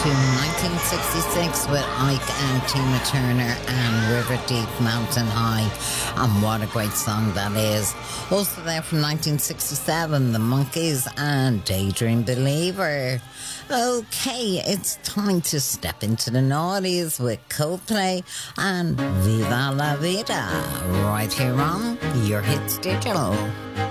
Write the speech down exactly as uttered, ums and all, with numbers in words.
to nineteen sixty-six with Ike and Tina Turner and River Deep Mountain High. And what a great song that is. Also there from nineteen sixty-seven, The Monkees and Daydream Believer. Okay, it's time to step into the noughties with Coldplay and Viva La Vida right here on Your Hits Digital.